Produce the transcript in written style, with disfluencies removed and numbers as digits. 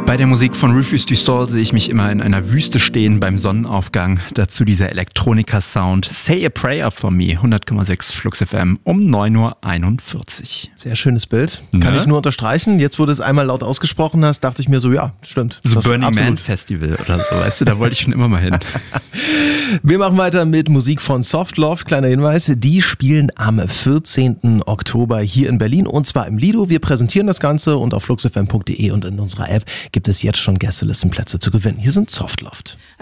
Bei der Musik von Rufus du Sol sehe ich mich immer in einer Wüste stehen beim Sonnenaufgang. Dazu dieser Elektronika-Sound. Say a Prayer for Me, 100,6 Flux FM um 9.41 Uhr. Sehr schönes Bild. Kann ich nur unterstreichen. Jetzt, wo du es einmal laut ausgesprochen hast, dachte ich mir so, ja, stimmt. So Burning Man Festival oder so, weißt du, da wollte ich schon immer mal hin. Wir machen weiter mit Musik von Soft Love. Kleiner Hinweis, die spielen am 14. Oktober hier in Berlin und zwar im Lido. Wir präsentieren das Ganze und auf fluxfm.de und in unserer App gibt es jetzt schon Gästelistenplätze zu gewinnen. Hier sind Soft Love.